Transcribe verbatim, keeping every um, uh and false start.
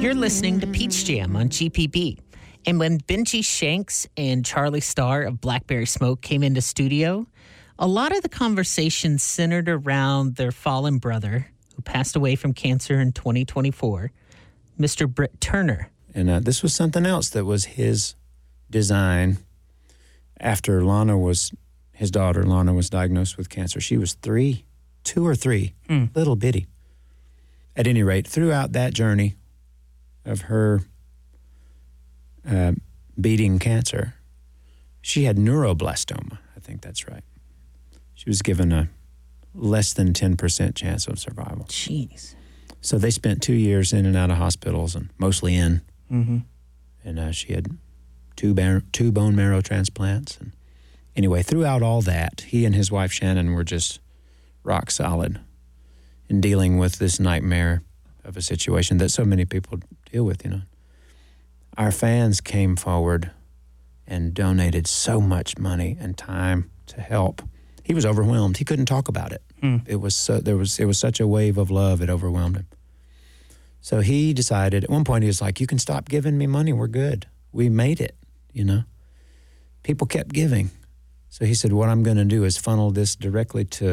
You're listening to Peach Jam on G P B. And when Benji Shanks and Charlie Starr of Blackberry Smoke came into studio, a lot of the conversation centered around their fallen brother, who passed away from cancer in twenty twenty-four, Mister Britt Turner. And uh, this was something else that was his design. After Lana was, his daughter, Lana, was diagnosed with cancer, she was three, two or three, mm. little bitty. At any rate, throughout that journey of her uh, beating cancer, she had neuroblastoma. I think that's right. She was given a less than ten percent chance of survival. Jeez. So they spent two years in and out of hospitals, and mostly in. Mm-hmm. And uh, she had two, bar- two bone marrow transplants. And anyway, throughout all that, he and his wife Shannon were just rock solid in dealing with this nightmare of a situation that so many people deal with, you know. Our fans came forward and donated so much money and time to help. He was overwhelmed. He couldn't talk about it. Hmm. It was so, there was it was such a wave of love, it overwhelmed him. So he decided, at one point he was like, you can stop giving me money, we're good. We made it, you know. People kept giving. So he said, what I'm going to do is funnel this directly to